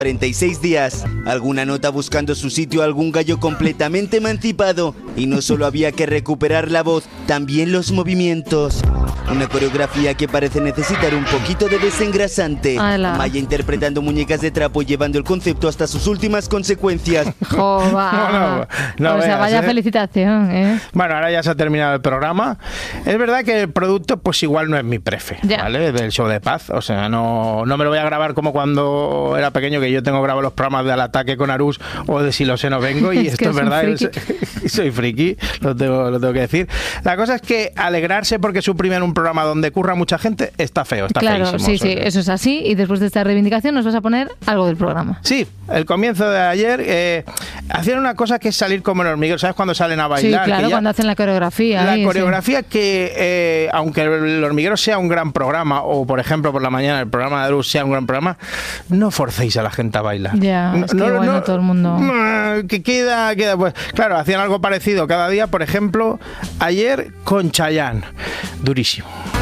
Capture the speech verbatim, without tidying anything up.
cuarenta y seis días. Alguna nota buscando su sitio, algún gallo completamente emancipado. Y no solo había que recuperar la voz, también los movimientos. Una coreografía que parece necesitar un poquito de desengrasante. Ala. Maya interpretando muñecas de trapo y llevando el concepto hasta sus últimas consecuencias. Jova. No, no o sea, veas, vaya ¿eh? felicitación, ¿eh? Bueno, ahora ya se ha terminado el programa. Es verdad que el producto pues igual no es mi prefe, Ya. ¿vale? Del show de Paz. O sea, no, no me lo voy a grabar como cuando era pequeño, que yo tengo grabado los programas de Al Ataque con Arús o de Si lo sé no vengo, y Es esto que es es un verdad. friki. Soy, soy friki, lo tengo, lo tengo que decir. La cosa es que alegrarse porque suprimen un programa donde curra mucha gente está feo, está Claro, feísimo. sí, sí, eso es así. Y después de esta reivindicación nos vas a poner algo del programa. Sí, el comienzo de ayer eh, hacían una cosa que es salir como el hormiguero. ¿Sabes cuando salen a bailar? Sí, claro, Que ya- cuando hacen la coreografía. La ahí, coreografía que, eh, aunque el hormiguero sea un gran programa, o por ejemplo por la mañana el programa de Arús sea un gran programa, no forcéis a la gente a bailar. Ya, es que bueno, todo el mundo- no, que queda, queda, pues claro, hacían algo parecido cada día, por ejemplo, ayer con Chayanne. Durísimo.